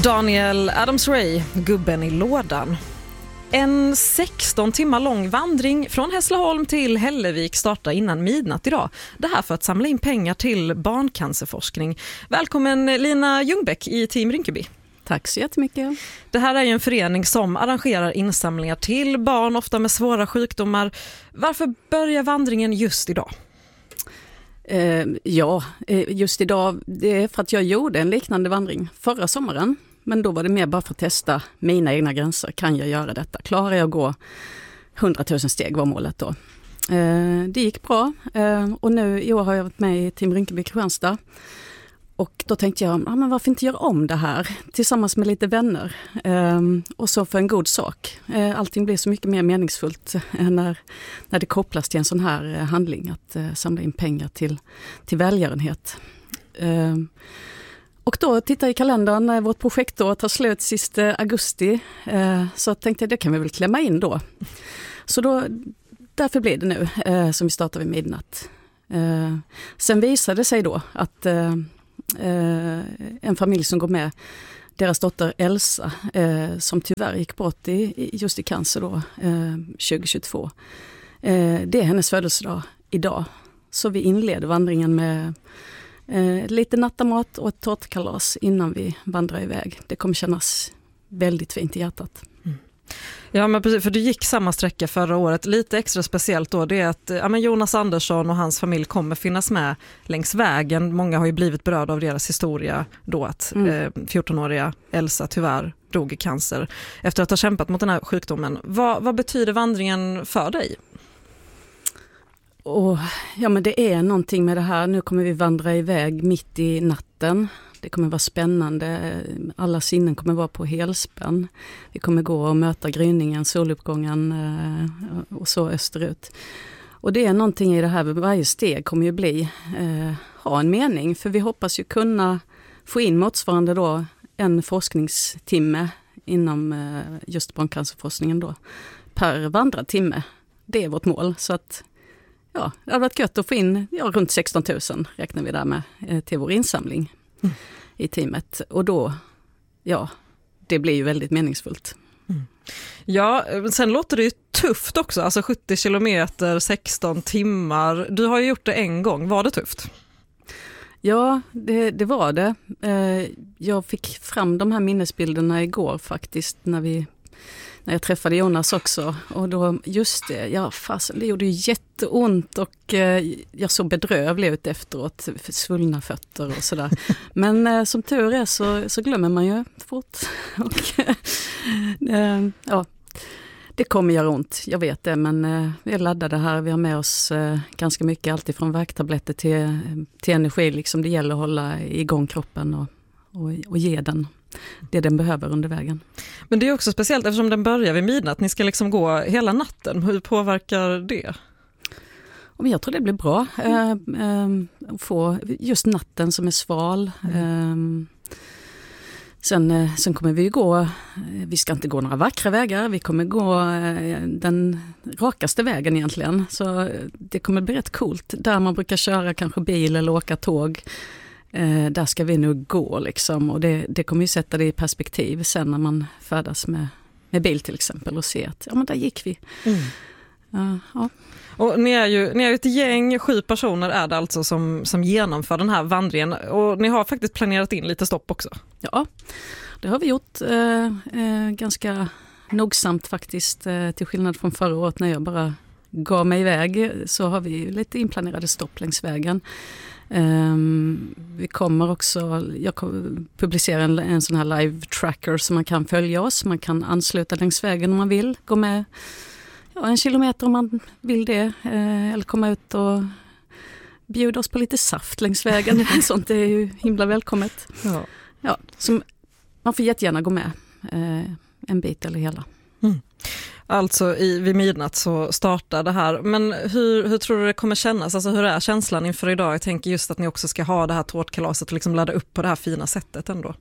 Daniel Adams-Ray, gubben i lådan. En 16 timmar lång vandring från Hässleholm till Hällevik startar innan midnatt idag. Det här för att samla in pengar till barncancerforskning. Välkommen Lina Ljungbäck i Team Rinkeby. Tack så jättemycket. Det här är ju en förening som arrangerar insamlingar till barn, ofta med svåra sjukdomar. Varför börjar vandringen just idag? Just idag, det är för att jag gjorde en liknande vandring förra sommaren. Men då var det mer bara för att testa mina egna gränser. Kan jag göra detta? Klarar jag att gå 100 000 steg var målet då. Det gick bra och nu i år har jag varit med i Team Rinkeby Kristianstad. Och då tänkte jag, men varför inte göra om det här tillsammans med lite vänner och så för en god sak. Allting blir så mycket mer meningsfullt när det kopplas till en sån här handling att samla in pengar till välgörenhet. Och då tittar jag i kalendern när vårt projekt då tar slut sista augusti så tänkte jag det kan vi väl klämma in då. Så då, därför blir det nu som vi startar vid midnatt. Sen visade det sig då att en familj som går med, deras dotter Elsa som tyvärr gick bort just i cancer då 2022. Det är hennes födelsedag idag. Så vi inleder vandringen med lite nattamat och ett tårtkalas innan vi vandrar iväg. Det kommer kännas väldigt fint i hjärtat. Mm. Ja, men precis, för du gick samma sträcka förra året. Lite extra speciellt då, det är att Jonas Andersson och hans familj kommer finnas med längs vägen. Många har ju blivit berörda av deras historia då att 14-åriga Elsa tyvärr dog i cancer efter att ha kämpat mot den här sjukdomen. Vad betyder vandringen för dig? Men det är någonting med det här. Nu kommer vi vandra iväg mitt i natten. Det kommer vara spännande. Alla sinnen kommer vara på helspänn. Vi kommer gå och möta gryningen, soluppgången och så österut. Och det är någonting i det här. Varje steg kommer ju ha en mening. För vi hoppas ju kunna få in motsvarande då en forskningstimme inom just barncancerforskningen då. Per vandrad timme. Det är vårt mål. Så att det har varit gött att få in runt 16 000 räknar vi där med till vår insamling i teamet. Och då, det blir ju väldigt meningsfullt. Mm. Ja, sen låter det ju tufft också. Alltså 70 kilometer, 16 timmar. Du har ju gjort det en gång. Var det tufft? Ja, det var det. Jag fick fram de här minnesbilderna igår faktiskt när jag träffade Jonas också. Och då, just det, det gjorde ju jätteont och jag såg bedrövlig ut efteråt, svullna fötter och sådär. Men som tur är så glömmer man ju fort. Och, det kommer göra ont, jag vet det, men vi är laddade här. Vi har med oss ganska mycket, alltid från värktabletter till energi. Liksom det gäller att hålla igång kroppen och ge den det den behöver under vägen. Men det är också speciellt eftersom den börjar vid midnatt. Ni ska liksom gå hela natten. Hur påverkar det? Jag tror det blir bra. Få just natten som är sval. Sen kommer vi gå, vi ska inte gå några vackra vägar. Vi kommer gå den rakaste vägen egentligen. Så det kommer bli rätt coolt. Där man brukar köra kanske bil eller åka tåg. Där ska vi nu gå liksom, och det kommer ju sätta det i perspektiv sen när man färdas med bil till exempel och se att men där gick vi. Och ni är ju ett gäng, 7 personer är det alltså som genomför den här vandringen, och ni har faktiskt planerat in lite stopp också. Ja, det har vi gjort ganska nogsamt faktiskt, till skillnad från förra året när jag bara gav mig iväg, så har vi lite inplanerade stopp längs vägen. Vi kommer också, jag kommer publicera en sån här live tracker så man kan följa oss, man kan ansluta längs vägen om man vill, gå med 1 kilometer om man vill det, eller komma ut och bjuda oss på lite saft längs vägen. Sånt är ju himla välkommet. Ja, så man får jättegärna gå med en bit eller hela. Alltså vid midnatt så startar det här. Men hur tror du det kommer kännas? Alltså hur är känslan inför idag? Jag tänker just att ni också ska ha det här tårtkalaset och liksom ladda upp på det här fina sättet ändå.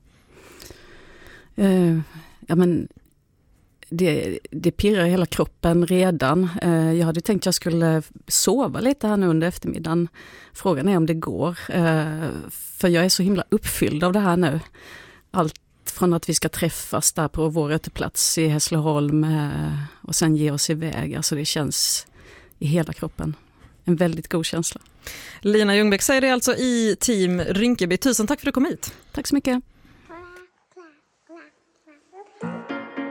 Det pirrar hela kroppen redan. Jag hade tänkt att jag skulle sova lite här nu under eftermiddagen. Frågan är om det går. För jag är så himla uppfylld av det här nu. Allt från att vi ska träffas där på vår uteplats i Hässleholm och sen ge oss iväg. Alltså det känns i hela kroppen. En väldigt god känsla. Lina Ljungbäck säger det alltså i Team Rinkeby. Tusen tack för att du kom hit. Tack så mycket.